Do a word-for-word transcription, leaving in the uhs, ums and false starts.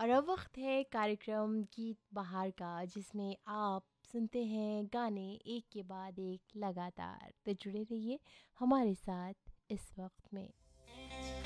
और अब वक्त है कार्यक्रम गीत बहार का, जिसमें आप सुनते हैं गाने एक के बाद एक लगातार। तो जुड़े रहिए हमारे साथ इस वक्त में।